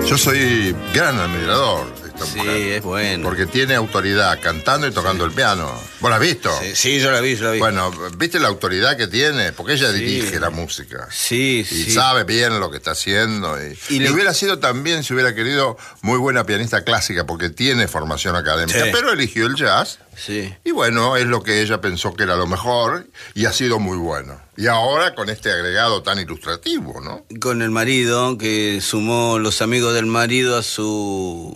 Yo soy gran admirador de esta mujer. Sí, es bueno. Porque tiene autoridad cantando y tocando el piano. ¿Vos la has visto? Sí, yo la vi. Bueno, ¿viste la autoridad que tiene? Porque ella dirige la música. Sí. Y sabe bien lo que está haciendo. Y hubiera sido también, si hubiera querido, muy buena pianista clásica, porque tiene formación académica. Sí. Pero eligió el jazz. Sí. Y bueno, es lo que ella pensó que era lo mejor. Y ha sido muy bueno. Y ahora con este agregado tan ilustrativo, ¿no? Con el marido, que sumó los amigos del marido a sus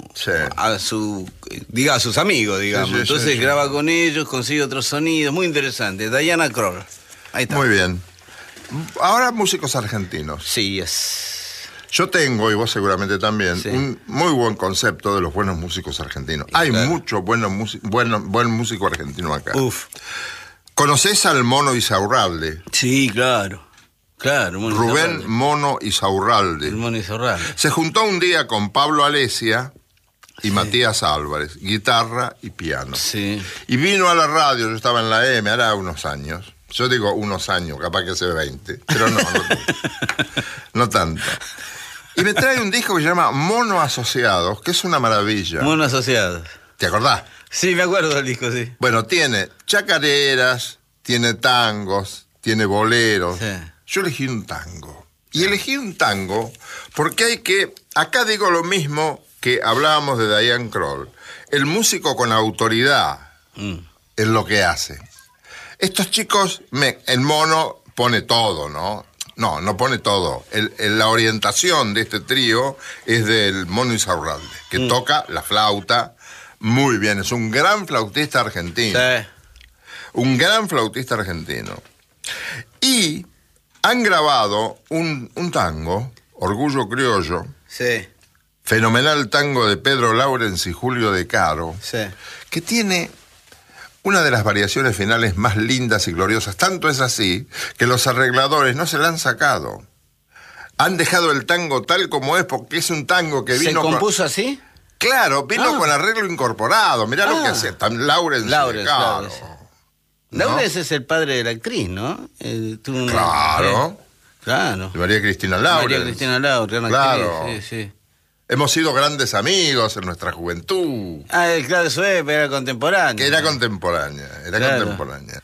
amigos, digamos. Sí. Entonces graba con ellos, consigue otros sonidos, muy interesante. Diana Krall. Ahí está. Muy bien. Ahora músicos argentinos. Sí, es. Yo tengo, y vos seguramente también, un muy buen concepto de los buenos músicos argentinos. Hay mucho buen músico argentino acá. Uf. ¿Conocés al Mono Insaurralde? Sí, claro. Rubén Mono Insaurralde. El Mono Insaurralde. Se juntó un día con Pablo Alesia y Matías Álvarez, guitarra y piano. Sí. Y vino a la radio, yo estaba en la M, hará unos años. Yo digo unos años, capaz que hace 20, pero no tanto. Y me trae un disco que se llama Mono Asociados, que es una maravilla. Mono Asociados. ¿Te acordás? Sí, me acuerdo del disco, sí. Bueno, tiene chacareras, tiene tangos, tiene boleros. Sí. Yo elegí un tango. Y elegí un tango porque acá digo lo mismo que hablábamos de Diana Krall. El músico con autoridad es lo que hace. Estos chicos, el Mono pone todo, ¿no? No pone todo. La orientación de este trío es del Mono Insaurralde, que toca la flauta muy bien. Es un gran flautista argentino. Sí. Un gran flautista argentino. Y han grabado un tango, Orgullo Criollo. Sí. Fenomenal tango de Pedro Laurens y Julio De Caro. Sí. Que tiene una de las variaciones finales más lindas y gloriosas. Tanto es así que los arregladores no se la han sacado. Han dejado el tango tal como es, porque es un tango que vino... ¿Se compuso así? Claro, vino con arreglo incorporado. Mirá lo que hace Laurens y De Caro. ¿No? Laurens es el padre de la actriz, ¿no? Claro. Claro. De María Cristina Laurens. María Cristina Laurens, Claro. actriz, sí. Hemos sido grandes amigos en nuestra juventud. Claro, eso es, pero era contemporánea. Que era contemporánea, contemporánea.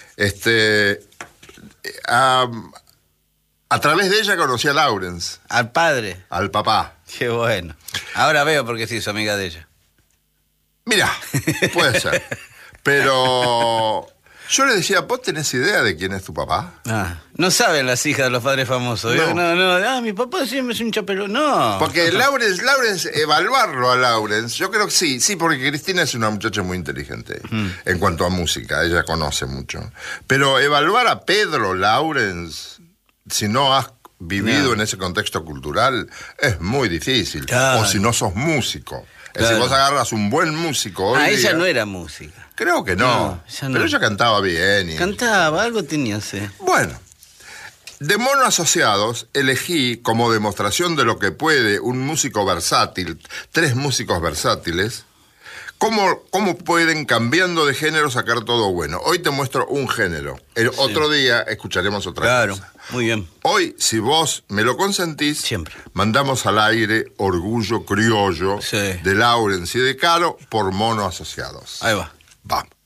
A través de ella conocí a Laurens. Al padre. Al papá. Qué bueno. Ahora veo por qué se hizo amiga de ella. Mirá, puede ser. Pero yo le decía, ¿vos tenés idea de quién es tu papá? No saben las hijas de los padres famosos. No. Mi papá siempre es un chapelón. No. Porque Laurens, evaluarlo a Laurens, yo creo que sí, porque Cristina es una muchacha muy inteligente en cuanto a música, ella conoce mucho. Pero evaluar a Pedro Laurens, si no has vivido en ese contexto cultural, es muy difícil. Claro. O si no sos músico. Es decir, vos agarras un buen músico hoy ella día, no era música. Creo que no. Pero ella cantaba bien. Cantaba, algo tenía, sí. Bueno, de Mono Asociados elegí como demostración de lo que puede un músico versátil, 3 músicos versátiles, cómo pueden, cambiando de género, sacar todo bueno. Hoy te muestro un género. Otro día escucharemos otra cosa. Claro, muy bien. Hoy, si vos me lo consentís, siempre mandamos al aire Orgullo Criollo de Laurens y De Caro por Mono Asociados. Ahí va. Vamos.